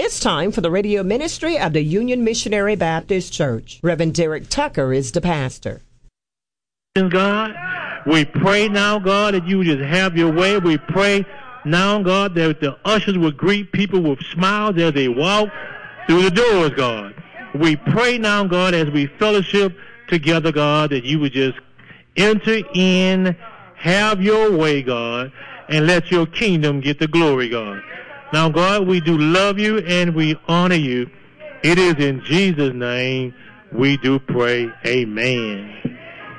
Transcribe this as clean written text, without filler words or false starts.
this time for the radio ministry of the Union Missionary Baptist Church. Reverend Derek Tucker is the pastor. God, we pray now, God, that you would just have your way. We pray now, God, that the ushers would greet people with smiles as they walk through the doors, God. We pray now, God, as we fellowship together, God, that you would just enter in, have your way, God, and let your kingdom get the glory, God. Now, God, we do love you and we honor you. It is in Jesus' name we do pray. Amen.